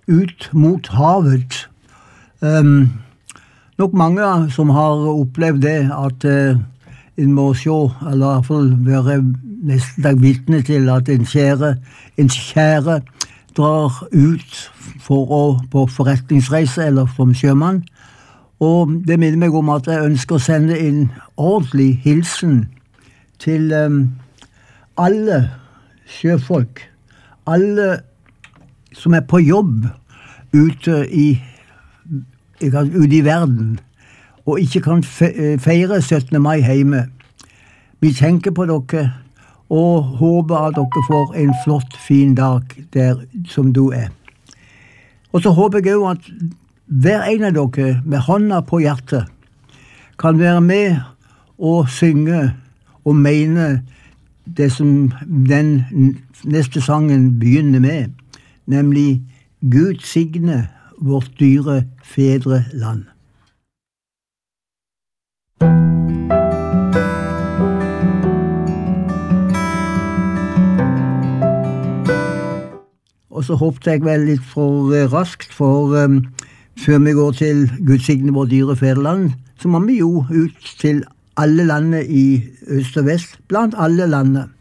ut mot havet. Nok mange som har opplevd det, at en må se, eller i hvert fall være nesten dag vitne til at en kjære drar ut på forretningsreise eller som sjømann. Og det minner meg om at jeg ønsker å sende en ordentlig hilsen til alle sjøfolk, alle som er på jobb ute i verden, og ikke kan feire 17. mai hjemme. Vi tenker på dere, og håper at dere får en flott, fin dag der som du er. Og så håper jeg også at hver en av dere med hånda på hjertet kan være med og synge og mene det som den neste sangen begynner med, nemlig Gud signe vårt dyre fedreland. Og så hoppet jeg vel litt for raskt, for før vi går til Gud signe vårt dyre fedreland, så må vi jo ut til alle landene i øst og vest, blant alle landene.